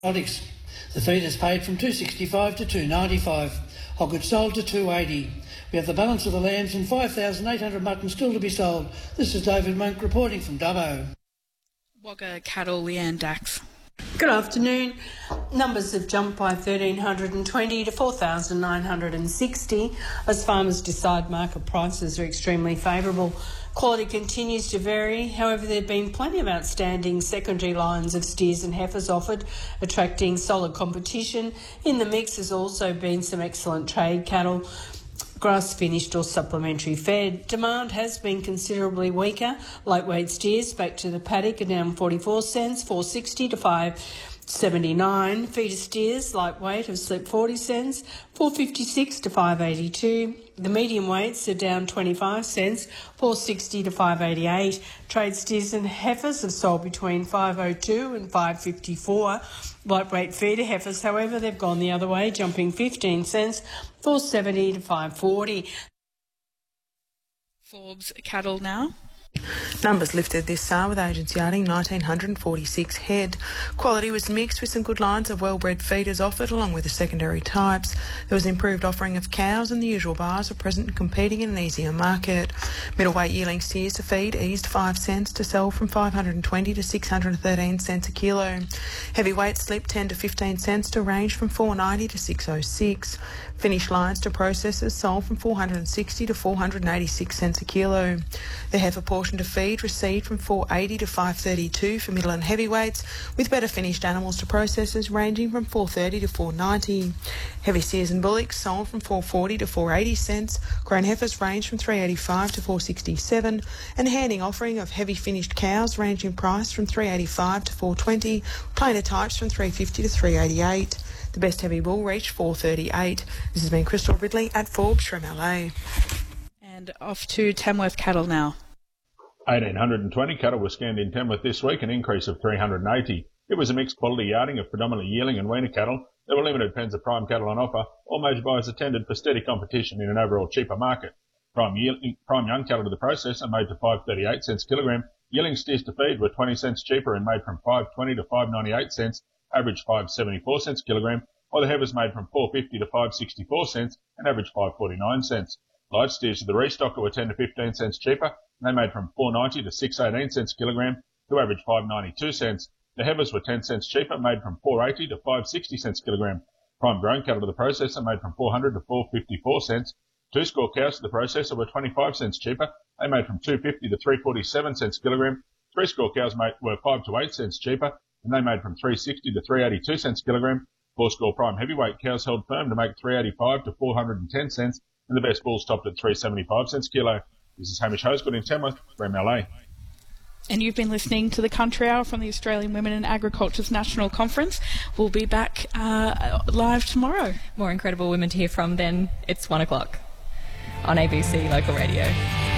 Onyx. The feed is paid from $2.65 to $2.95. Hogget sold to $2.80. We have the balance of the lambs and 5,800 mutton still to be sold. This is David Monk reporting from Dubbo. Wagga Cattle, Leanne Dax. Good afternoon. Numbers have jumped by 1,320 to 4,960 as farmers decide market prices are extremely favourable. Quality continues to vary. However, there have been plenty of outstanding secondary lines of steers and heifers offered, attracting solid competition. In the mix has also been some excellent trade cattle, grass finished or supplementary fed. Demand has been considerably weaker. Lightweight steers back to the paddock are down 44 cents, 4.60 to 5.79. Feeder steers lightweight have slipped 40 cents, 4.56 to 5.82. The medium weights are down 25 cents, 4.60 to 5.88. Trade steers and heifers have sold between 5.02 and 5.54. Lightweight feeder heifers, however, they've gone the other way, jumping 15 cents, 4.70 to 5.40. Forbes Cattle now. Numbers lifted this sale with agents yarding 1,946 head. Quality was mixed with some good lines of well-bred feeders offered along with the secondary types. There was improved offering of cows and the usual bars were present and competing in an easier market. Middleweight yearling steers to feed eased 5 cents to sell from 520 to 613 cents a kilo. Heavyweight slipped 10 to 15 cents to range from 490 to 606. Finished lines to processors sold from 460 to 486 cents a kilo. The heifer portion to feed received from 480 to 532 for middle and heavyweights, with better finished animals to processors ranging from 430 to 490. Heavy steers and bullocks sold from 440 to 480 cents. Grown heifers range from 385 to 467, and handing offering of heavy finished cows range in price from 385 to 420. Plainer types from 350 to 388. The best heavy bull reached 438. This has been Crystal Ridley at Forbes from LA. And off to Tamworth Cattle now. 1,820 cattle were scanned in Tamworth this week, an increase of 380. It was a mixed quality yarding of predominantly yearling and weaner cattle. There were limited pens of prime cattle on offer. All major buyers attended for steady competition in an overall cheaper market. Prime young cattle to the processor made to 5.38 cents a kilogram. Yearling steers to feed were 20 cents cheaper and made from 5.20 to 5.98 cents. Average 5.74 cents a kilogram, while the heifers made from 4.50 to 5.64 cents and average 5.49 cents. Light steers to the restocker were 10 to 15 cents cheaper, and they made from 4.90 to 6.18 cents a kilogram to average 5.92 cents. The heifers were 10 cents cheaper, made from 4.80 to 5.60 cents a kilogram. Prime grown cattle to the processor made from 400 to 4.54 cents. Two score cows to the processor were 25 cents cheaper. They made from 2.50 to 3.47 cents a kilogram. Three score cows were 5 to 8 cents cheaper, and they made from 3.60 to 3.82 cents a kilogram. Four score prime heavyweight cows held firm to make 3.85 to 410 cents, and the best bulls topped at 3.75 cents a kilo. This is Hamish Hosegood in Tamworth for MLA. And you've been listening to the Country Hour from the Australian Women in Agriculture's National Conference. We'll be back live tomorrow. More incredible women to hear from then. It's 1 o'clock on ABC Local Radio.